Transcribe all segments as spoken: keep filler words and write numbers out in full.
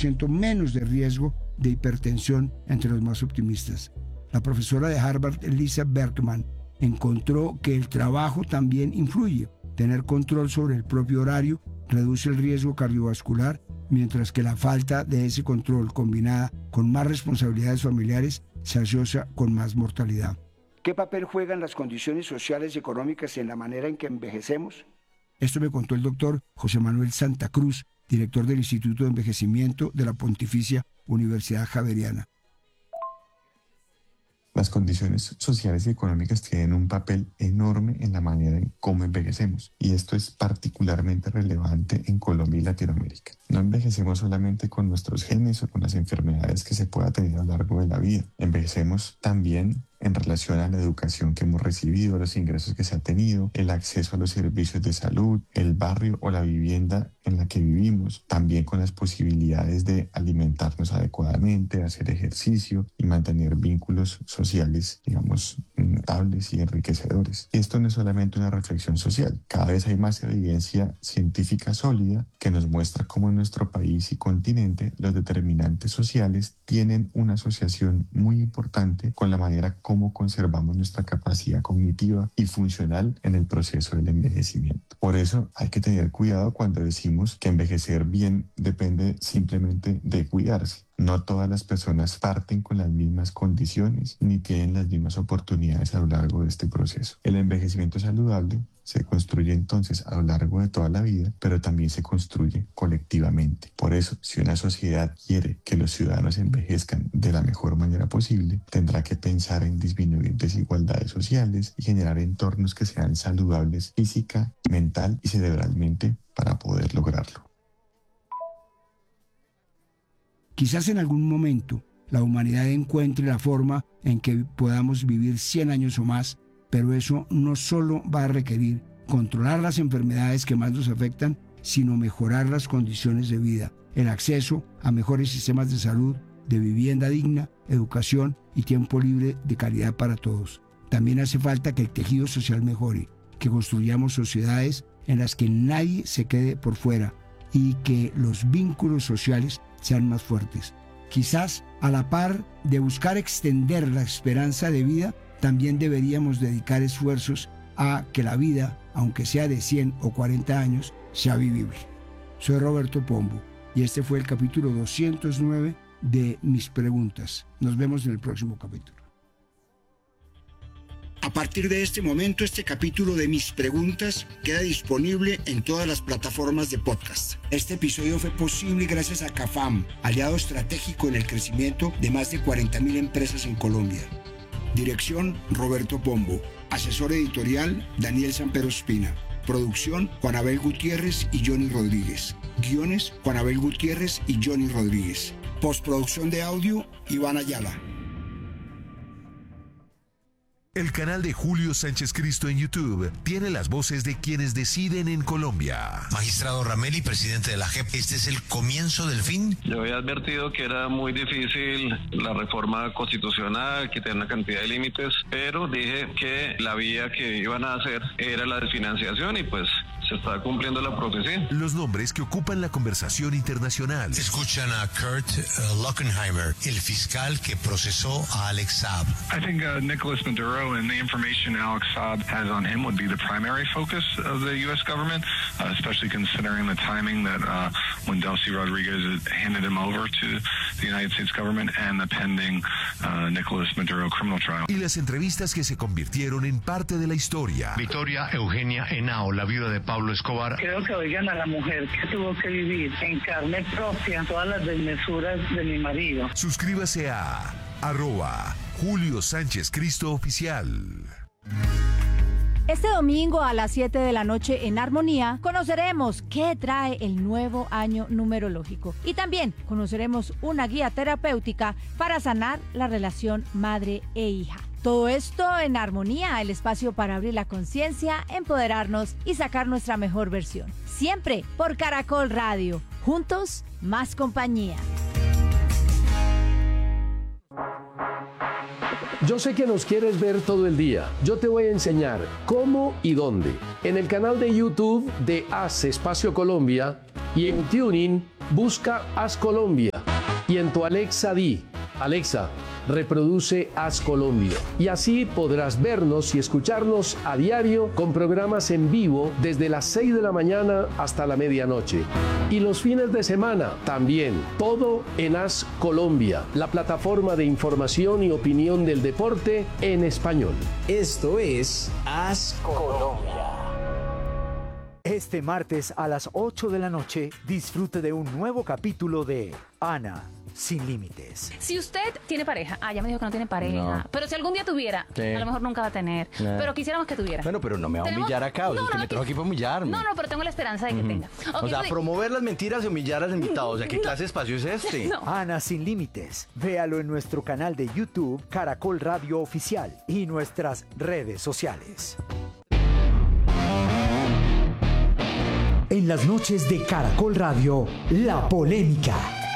ciento menos de riesgo de hipertensión entre los más optimistas. La profesora de Harvard, Lisa Berkman, encontró que el trabajo también influye. Tener control sobre el propio horario reduce el riesgo cardiovascular, mientras que la falta de ese control combinada con más responsabilidades familiares se asocia con más mortalidad. ¿Qué papel juegan las condiciones sociales y económicas en la manera en que envejecemos? Esto me contó el doctor José Manuel Santa Cruz, director del Instituto de Envejecimiento de la Pontificia Universidad Javeriana. Las condiciones sociales y económicas tienen un papel enorme en la manera en cómo envejecemos, y esto es particularmente relevante en Colombia y Latinoamérica. No envejecemos solamente con nuestros genes o con las enfermedades que se pueda tener a lo largo de la vida. Envejecemos también en relación a la educación que hemos recibido, los ingresos que se ha tenido, el acceso a los servicios de salud, el barrio o la vivienda en la que vivimos, también con las posibilidades de alimentarnos adecuadamente, hacer ejercicio y mantener vínculos sociales, digamos, estables y enriquecedores. Y esto no es solamente una reflexión social. Cada vez hay más evidencia científica sólida que nos muestra cómo en nuestro país y continente los determinantes sociales tienen una asociación muy importante con la manera cómo conservamos nuestra capacidad cognitiva y funcional en el proceso del envejecimiento. Por eso hay que tener cuidado cuando decimos que envejecer bien depende simplemente de cuidarse. No todas las personas parten con las mismas condiciones ni tienen las mismas oportunidades a lo largo de este proceso. El envejecimiento saludable se construye entonces a lo largo de toda la vida, pero también se construye colectivamente. Por eso, si una sociedad quiere que los ciudadanos envejezcan de la mejor manera posible, tendrá que pensar en disminuir desigualdades sociales y generar entornos que sean saludables física, mental y cerebralmente para poder lograrlo. Quizás en algún momento la humanidad encuentre la forma en que podamos vivir cien años o más, pero eso no solo va a requerir controlar las enfermedades que más nos afectan, sino mejorar las condiciones de vida, el acceso a mejores sistemas de salud, de vivienda digna, educación y tiempo libre de calidad para todos. También hace falta que el tejido social mejore, que construyamos sociedades en las que nadie se quede por fuera y que los vínculos sociales sean más fuertes. Quizás a la par de buscar extender la esperanza de vida, también deberíamos dedicar esfuerzos a que la vida, aunque sea de cien o cuarenta años, sea vivible. Soy Roberto Pombo y este fue el capítulo doscientos nueve de Mis Preguntas. Nos vemos en el próximo capítulo. A partir de este momento, este capítulo de Mis Preguntas queda disponible en todas las plataformas de podcast. Este episodio fue posible gracias a CAFAM, aliado estratégico en el crecimiento de más de cuarenta mil empresas en Colombia. Dirección, Roberto Pombo. Asesor editorial, Daniel Sampero Espina. Producción, Juan Abel Gutiérrez y Johnny Rodríguez. Guiones, Juan Abel Gutiérrez y Johnny Rodríguez. Postproducción de audio, Iván Ayala. El canal de Julio Sánchez Cristo en YouTube tiene las voces de quienes deciden en Colombia. Magistrado Rameli, presidente de la J E P, ¿este es el comienzo del fin? Yo había advertido que era muy difícil la reforma constitucional, que tenía una cantidad de límites, pero dije que la vía que iban a hacer era la de financiación y pues se está cumpliendo la profecía. Los nombres que ocupan la conversación internacional. Escuchan a Kurt uh, Lockenheimer, el fiscal que procesó a Alex Saab. I think uh, Nicolas Maduro and the information Alex Saab has on him would be the primary focus of the U S government, uh, especially considering the timing that uh, when Delcy Rodriguez handed him over to the United States government and the pending uh, Nicolas Maduro criminal trial. Y las entrevistas que se convirtieron en parte de la historia. Victoria Eugenia Henao, la viuda de Pablo Escobar. Creo que oigan a la mujer que tuvo que vivir en carne propia todas las desmesuras de mi marido. Suscríbase a arroba Julio Sánchez Cristo Oficial. Este domingo a las siete de la noche en Armonía conoceremos qué trae el nuevo año numerológico y también conoceremos una guía terapéutica para sanar la relación madre e hija. Todo esto en Armonía, el espacio para abrir la conciencia, empoderarnos y sacar nuestra mejor versión. Siempre por Caracol Radio. Juntos, más compañía. Yo sé que nos quieres ver todo el día. Yo te voy a enseñar cómo y dónde. En el canal de YouTube de Haz Espacio Colombia y en TuneIn busca Haz Colombia y en tu Alexa di, Alexa, reproduce Haz Colombia. Y así podrás vernos y escucharnos a diario con programas en vivo desde las seis de la mañana hasta la medianoche. Y los fines de semana también, todo en Haz Colombia, la plataforma de información y opinión del deporte en español. Esto es Haz Colombia. Este martes a las ocho de la noche, disfrute de un nuevo capítulo de Ana Sin Límites. Si usted tiene pareja, ah, ya me dijo que no tiene pareja, no. Pero si algún día tuviera, sí. A lo mejor nunca va a tener, no. Pero quisiéramos que tuviera. Bueno, pero no me va a humillar acá, o sea, no, no, que me trajo aquí para humillarme. No, no, pero tengo la esperanza de que uh-huh. tenga. Okay, o sea, promover las mentiras y humillar al invitado, o sea, ¿qué no. clase de espacio es este? No. Ana Sin Límites, véalo en nuestro canal de YouTube, Caracol Radio Oficial, y nuestras redes sociales. En las noches de Caracol Radio, la polémica.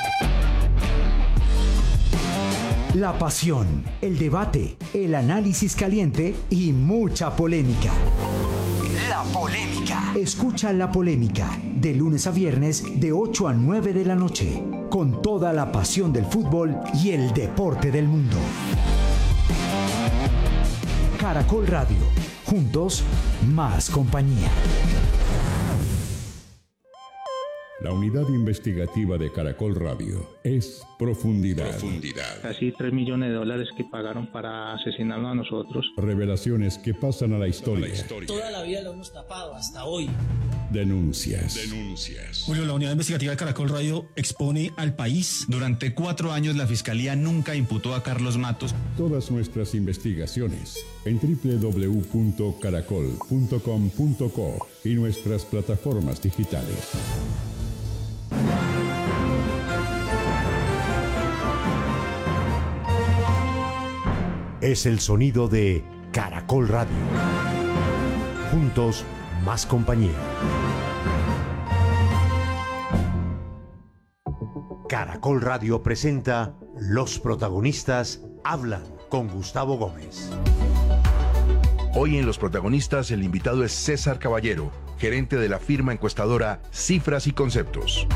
La pasión, el debate, el análisis caliente y mucha polémica. La polémica. Escucha La Polémica de lunes a viernes de ocho a nueve de la noche, con toda la pasión del fútbol y el deporte del mundo. Caracol Radio, juntos, más compañía. La unidad investigativa de Caracol Radio es Profundidad. Profundidad. Casi tres millones de dólares que pagaron para asesinarnos a nosotros. Revelaciones que pasan a la historia. la historia. Toda la vida lo hemos tapado, hasta hoy. Denuncias. Denuncias. Julio, la unidad investigativa de Caracol Radio expone al país. Durante cuatro años la Fiscalía nunca imputó a Carlos Matos. Todas nuestras investigaciones en doble u doble u doble u punto caracol punto com punto co y nuestras plataformas digitales. Es el sonido de Caracol Radio. Juntos, más compañía. Caracol Radio presenta Los protagonistas hablan con Gustavo Gómez. Hoy en Los protagonistas el invitado es César Caballero, gerente de la firma encuestadora Cifras y Conceptos.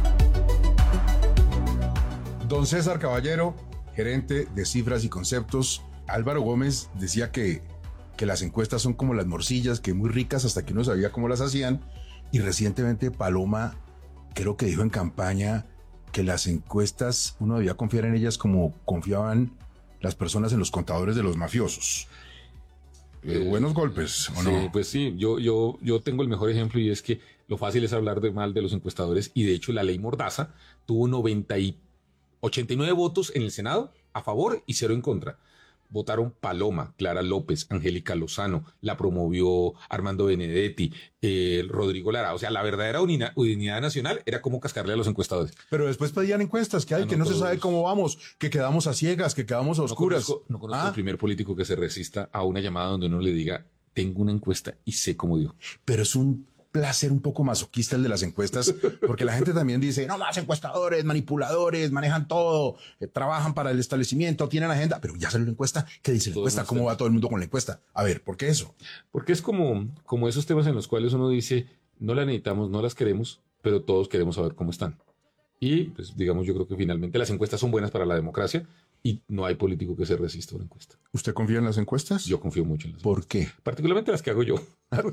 Don César Caballero, gerente de Cifras y Conceptos. Álvaro Gómez decía que, que las encuestas son como las morcillas, que muy ricas hasta que uno sabía cómo las hacían. Y recientemente Paloma creo que dijo en campaña que las encuestas uno debía confiar en ellas como confiaban las personas en los contadores de los mafiosos. Eh, buenos golpes, ¿o sí, no? Pues sí, yo, yo, yo tengo el mejor ejemplo y es que lo fácil es hablar de mal de los encuestadores y de hecho la ley Mordaza tuvo noventa y ochenta y nueve votos en el Senado a favor y cero en contra. Votaron Paloma, Clara López, Angélica Lozano, la promovió Armando Benedetti, eh, Rodrigo Lara. O sea, la verdadera unidad, unidad nacional era como cascarle a los encuestadores. Pero después pedían encuestas, que hay, ah, no, que no se sabe cómo vamos, que quedamos a ciegas, que quedamos a oscuras. No conozco, no conozco ¿Ah? el primer político que se resista a una llamada donde uno le diga, tengo una encuesta y sé cómo dio. Pero es un placer un poco masoquista el de las encuestas, porque la gente también dice, no más encuestadores, manipuladores, manejan todo, eh, trabajan para el establecimiento, tienen agenda, pero ya salió la encuesta, ¿qué dice la encuesta? ¿Cómo va todo el mundo con la encuesta? A ver, ¿por qué eso? Porque es como, como esos temas en los cuales uno dice, no las necesitamos, no las queremos, pero todos queremos saber cómo están. Y, pues, digamos, yo creo que finalmente las encuestas son buenas para la democracia y no hay político que se resista a una encuesta. ¿Usted confía en las encuestas? Yo confío mucho en las ¿Por encuestas. qué? Particularmente las que hago yo.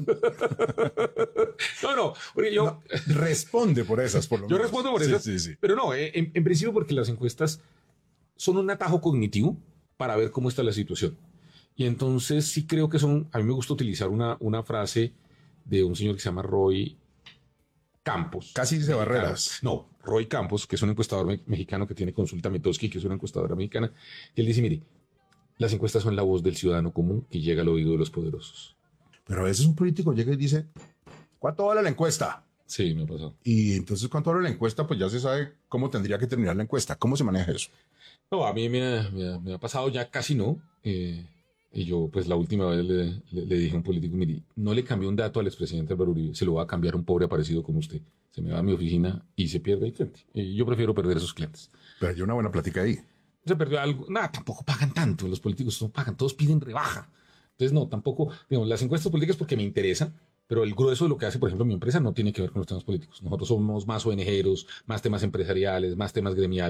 no, no, porque yo... No, responde por esas, por lo yo menos. respondo por esas, sí, sí, sí. Pero no, en, en principio porque las encuestas son un atajo cognitivo para ver cómo está la situación. Y entonces sí creo que son... A mí me gusta utilizar una, una frase de un señor que se llama Roy Campos. Casi dice Barreras. No, Roy Campos, que es un encuestador me- mexicano que tiene Consulta Metoski, que es una encuestadora mexicana. Y él dice, mire, las encuestas son la voz del ciudadano común que llega al oído de los poderosos. Pero a veces un político llega y dice, ¿cuánto vale la encuesta? Sí, me ha pasado. Y entonces, ¿cuánto vale la encuesta? Pues ya se sabe cómo tendría que terminar la encuesta. ¿Cómo se maneja eso? No, a mí me ha, me ha, me ha pasado ya casi no. Eh, y yo, pues la última vez le, le, le dije a un político, mire, no le cambié un dato al expresidente Álvaro Uribe, se lo va a cambiar a un pobre aparecido como usted. Se me va a mi oficina y se pierde el cliente. Y yo prefiero perder esos clientes. Pero hay una buena plática ahí. Se perdió algo. Nada, tampoco pagan tanto. Los políticos no pagan, todos piden rebaja. Entonces, no, tampoco, digamos, las encuestas políticas porque me interesan, pero el grueso de lo que hace, por ejemplo, mi empresa no tiene que ver con los temas políticos. Nosotros somos más O N Geros, más temas empresariales, más temas gremiales.